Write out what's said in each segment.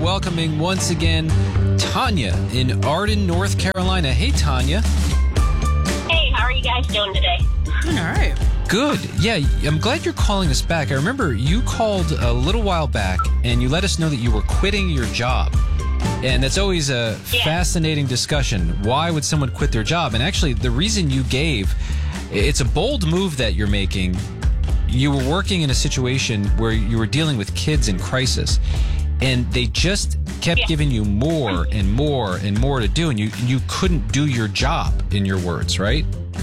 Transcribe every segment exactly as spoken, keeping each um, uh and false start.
welcoming once again Tanya in Arden, North Carolina. Hey, Tanya. Hey, how are you guys doing today? All right. Good. Yeah, I'm glad you're calling us back. I remember you called a little while back and you let us know that you were quitting your job. And that's always a Yeah. fascinating discussion. Why would someone quit their job? And actually, the reason you gave, it's a bold move that you're making. You were working in a situation where you were dealing with kids in crisis, and they just kept Yeah. giving you more and more and more to do, and you you couldn't do your job, in your words, right?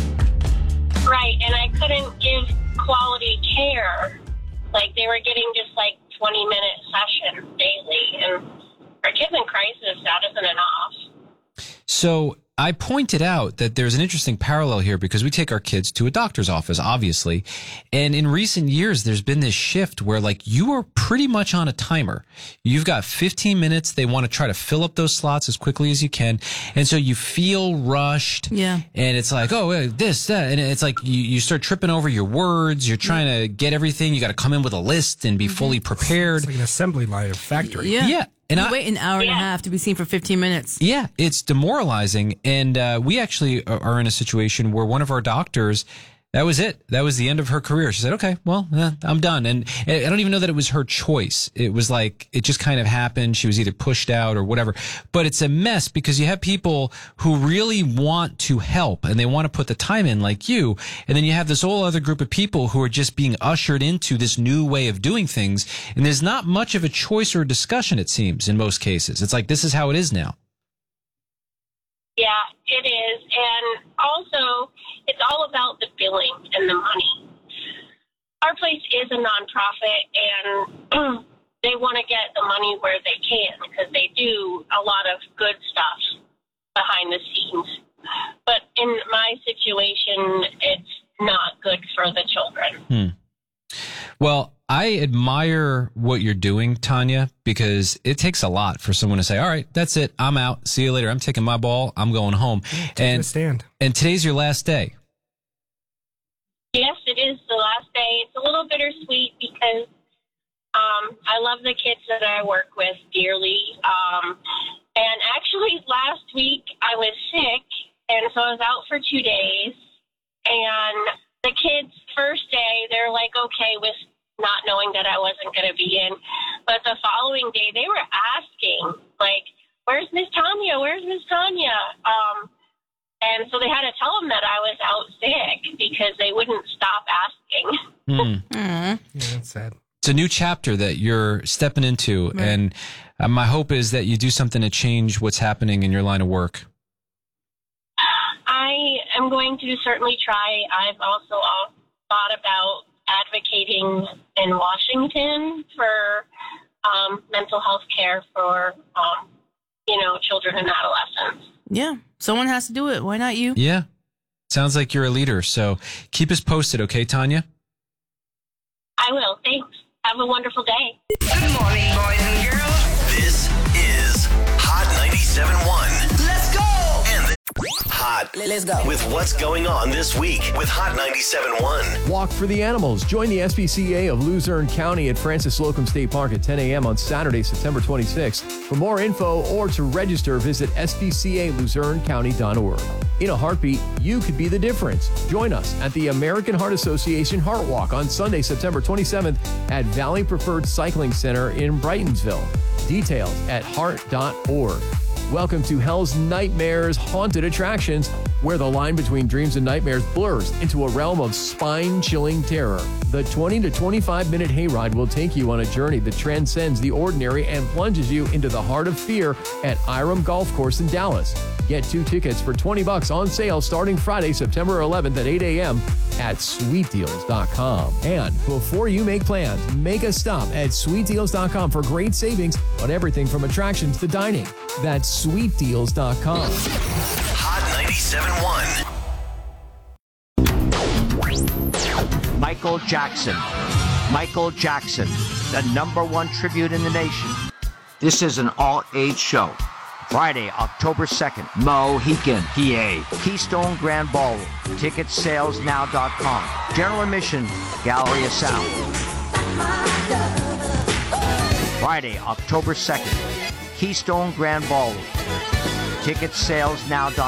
Right, and I couldn't give quality care. Like, they were getting just like twenty-minute sessions daily, and for kids in crisis, that isn't enough. So I pointed out that there's an interesting parallel here because we take our kids to a doctor's office, obviously. And in recent years, there's been this shift where like you are pretty much on a timer. You've got fifteen minutes. They want to try to fill up those slots as quickly as you can. And so you feel rushed. Yeah. And it's like, oh, uh, this, that. And it's like you, you start tripping over your words. You're trying to get everything. You got to come in with a list and be fully prepared. It's like an assembly line of factory. Yeah. Yeah. And you I, wait an hour and a Yeah. half to be seen for fifteen minutes. Yeah, it's demoralizing. And uh, we actually are in a situation where one of our doctors, that was it. That was the end of her career. She said, okay, well, eh, I'm done. And I don't even know that it was her choice. It was like, it just kind of happened. She was either pushed out or whatever. But it's a mess because you have people who really want to help and they want to put the time in like you. And then you have this whole other group of people who are just being ushered into this new way of doing things. And there's not much of a choice or discussion, it seems, in most cases. It's like, this is how it is now. Yeah, it is. And also, it's all about the billing and the money. Our place is a nonprofit, and they want to get the money where they can because they do a lot of good stuff behind the scenes. But in my situation, it's not good for the children. Hmm. Well, I admire what you're doing, Tanya, because it takes a lot for someone to say, all right, that's it. I'm out. See you later. I'm taking my ball. I'm going home. Taking a And, stand. and today's your last day. Yes, it is the last day. It's a little bittersweet because um, I love the kids that I work with dearly. Um, and actually, last week I was sick, and so I was out for two days. And the kids, first day, they're like, okay, with not knowing that I wasn't going to be in. But the following day, they were asking, like, where's Miss Tanya? Where's Miss Tanya? Um, and so they had to tell them that I was out sick because they wouldn't stop asking. Hmm. Aww. Yeah, that's sad. It's a new chapter that you're stepping into. Right. And uh, my hope is that you do something to change what's happening in your line of work. I am going to certainly try. I've also uh, thought about advocating in Washington for um, mental health care for, um, you know, children and adolescents. Yeah. Someone has to do it. Why not you? Yeah. Sounds like you're a leader. So keep us posted, okay, Tanya? I will. Thanks. Have a wonderful day. Good morning, boys and girls. This is Hot ninety-seven point one. Let's go. And the Hot. Let's go. With what's going on this week with Hot ninety-seven point one. Walk for the Animals. Join the S P C A of Luzerne County at Francis Slocum State Park at ten a.m. on Saturday, September twenty-sixth. For more info or to register, visit s p c a luzerne county dot org. In a heartbeat, you could be the difference. Join us at the American Heart Association Heart Walk on Sunday, September twenty-seventh at Valley Preferred Cycling Center in Brightonsville. Details at heart dot org. Welcome to Hell's Nightmares Haunted Attractions, where the line between dreams and nightmares blurs into a realm of spine-chilling terror. The twenty to twenty-five minute hayride will take you on a journey that transcends the ordinary and plunges you into the heart of fear at Iram Golf Course in Dallas. Get two tickets for twenty bucks on sale starting Friday, September eleventh at eight a.m. at sweet deals dot com. And before you make plans, make a stop at sweet deals dot com for great savings on everything from attractions to dining. That's sweet deals dot com. Hot ninety-seven point one. Michael Jackson. Michael Jackson, the number one tribute in the nation. This is an all-age show. Friday, October second, Mohican, P A, Keystone Grand Ballroom. Tickets sales now dot com. General admission, Gallery of Sound. Friday, October second, Keystone Grand Ballroom. Ticket sales now.